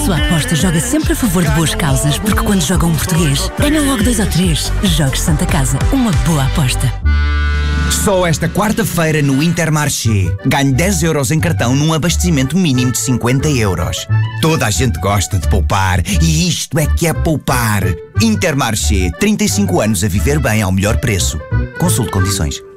sua aposta joga sempre a favor de boas causas, porque quando joga um português, ganha logo 2 ou 3. Jogues Santa Casa, uma boa aposta. Só esta quarta-feira no Intermarché. Ganhe 10 euros em cartão num abastecimento mínimo de 50 euros. Toda a gente gosta de poupar e isto é que é poupar. Intermarché, 35 anos a viver bem ao melhor preço. Consulte condições.